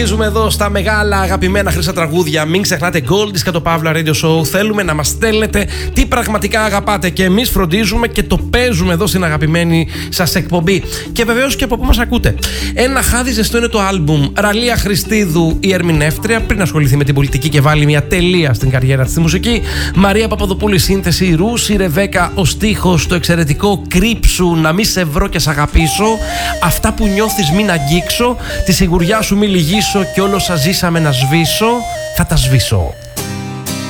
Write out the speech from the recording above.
Συνεχίζουμε εδώ στα μεγάλα αγαπημένα χρυσά τραγούδια. Μην ξεχνάτε Gold και το Pavla Radio Show. Θέλουμε να μας στέλνετε τι πραγματικά αγαπάτε και εμείς φροντίζουμε και το παίζουμε εδώ στην αγαπημένη σας εκπομπή. Και βεβαίως και από πού μας ακούτε. Ένα χάδι ζεστό είναι το άλμπουμ. Ραλία Χριστίδου, η ερμηνεύτρια, πριν ασχοληθεί με την πολιτική και βάλει μια τελεία στην καριέρα της στη μουσική. Μαρία Παπαδοπούλη, σύνθεση. Ρούση Ρεβέκα, ο στίχος, το εξαιρετικό Κρύψου, να μη σε βρω και σ' αγαπήσω. Αυτά που νιώθεις μην αγγίξω. Τη σιγουριά σου μη λυγίσω και όλο σας ζήσαμε να σβήσω, θα τα σβήσω.